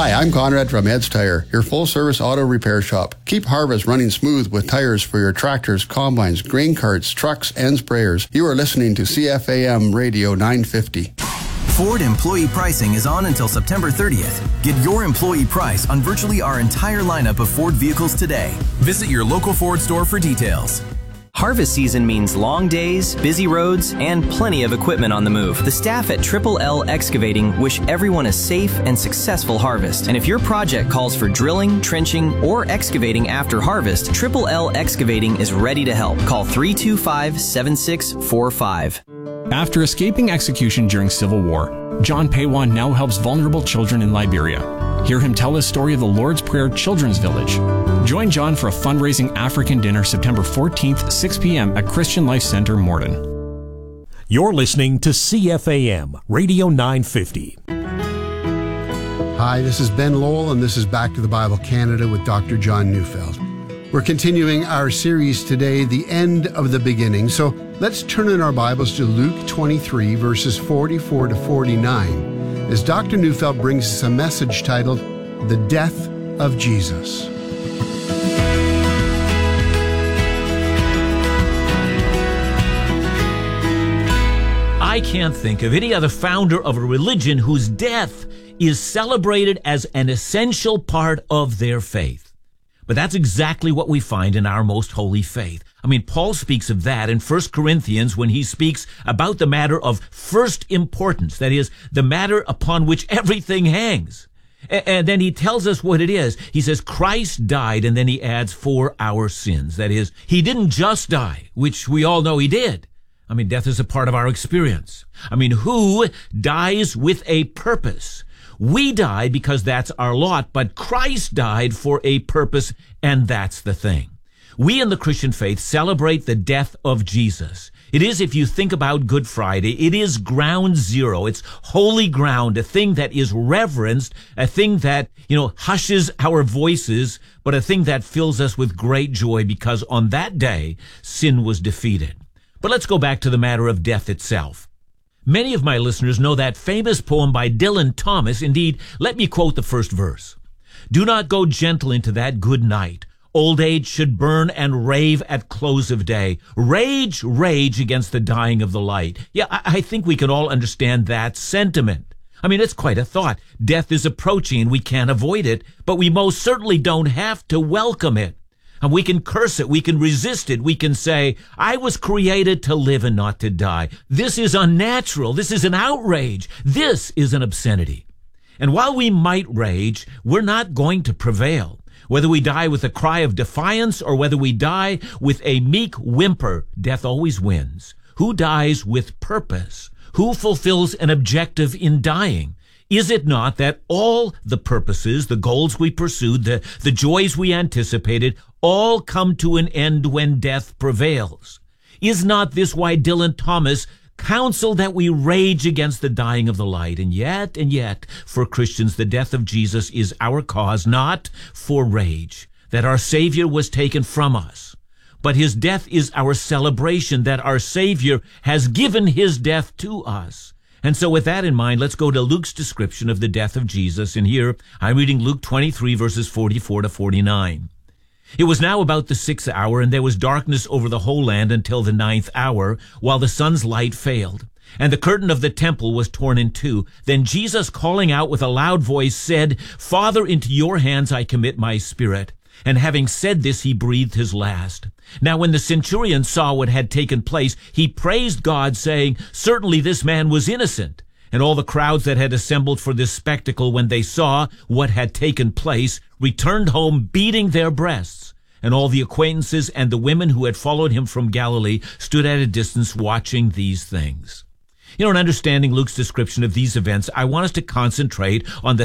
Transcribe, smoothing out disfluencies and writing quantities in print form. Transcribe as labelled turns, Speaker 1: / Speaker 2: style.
Speaker 1: Hi, I'm Conrad from Ed's Tire, your full-service auto repair shop. Keep harvest running smooth with tires for your tractors, combines, grain carts, trucks, and sprayers. You are listening to CFAM Radio 950.
Speaker 2: Ford employee pricing is on until September 30th. Get your employee price on virtually our entire lineup of Ford vehicles today. Visit your local Ford store for details.
Speaker 3: Harvest season means long days, busy roads, and plenty of equipment on the move. The staff at Triple L Excavating wish everyone a safe and successful harvest. And if your project calls for drilling, trenching, or excavating after harvest, Triple L Excavating is ready to help. Call 325-7645.
Speaker 4: After escaping execution during Civil War, John Paywan now helps vulnerable children in Liberia. Hear him tell his story of the Lord's Prayer Children's Village. Join John for a fundraising African dinner September 14th, 6 p.m. at Christian Life Center, Morden.
Speaker 5: You're listening to CFAM Radio 950.
Speaker 6: Hi, this is Ben Lowell, and this is Back to the Bible Canada with Dr. John Neufeld. We're continuing our series today, The End of the Beginning. So let's turn in our Bibles to Luke 23, verses 44 to 49, as Dr. Neufeld brings us a message titled, The Death of Jesus.
Speaker 7: I can't think of any other founder of a religion whose death is celebrated as an essential part of their faith. But that's exactly what we find in our most holy faith. I mean, Paul speaks of that in 1 Corinthians when he speaks about the matter of first importance, that is, the matter upon which everything hangs. And then he tells us what it is. He says, Christ died, and then he adds, for our sins. That is, he didn't just die, which we all know he did. I mean, death is a part of our experience. I mean, who dies with a purpose? We die because that's our lot, but Christ died for a purpose, and that's the thing. We in the Christian faith celebrate the death of Jesus. It is, if you think about Good Friday, it is ground zero. It's holy ground, a thing that is reverenced, a thing that, hushes our voices, but a thing that fills us with great joy because on that day, sin was defeated. But let's go back to the matter of death itself. Many of my listeners know that famous poem by Dylan Thomas. Indeed, let me quote the first verse. Do not go gentle into that good night. Old age should burn and rave at close of day. Rage, rage against the dying of the light. Yeah, I think we can all understand that sentiment. I mean, it's quite a thought. Death is approaching and we can't avoid it, but we most certainly don't have to welcome it. And we can curse it, we can resist it, we can say, I was created to live and not to die. This is unnatural, this is an outrage, this is an obscenity. And while we might rage, we're not going to prevail. Whether we die with a cry of defiance or whether we die with a meek whimper, death always wins. Who dies with purpose? Who fulfills an objective in dying? Is it not that all the purposes, the goals we pursued, the joys we anticipated, all come to an end when death prevails? Is not this why Dylan Thomas counseled that we rage against the dying of the light? And yet, for Christians, the death of Jesus is our cause, not for rage, that our Savior was taken from us. But his death is our celebration, that our Savior has given his death to us. And so with that in mind, let's go to Luke's description of the death of Jesus. And here I'm reading Luke 23, verses 44 to 49. It was now about the 6th hour, and there was darkness over the whole land until the 9th hour, while the sun's light failed. And the curtain of the temple was torn in two. Then Jesus, calling out with a loud voice, said, Father, into your hands I commit my spirit. And having said this, he breathed his last. Now when the centurion saw what had taken place, he praised God, saying, Certainly this man was innocent. And all the crowds that had assembled for this spectacle, when they saw what had taken place, returned home beating their breasts. And all the acquaintances and the women who had followed him from Galilee stood at a distance watching these things. In understanding Luke's description of these events, I want us to concentrate on the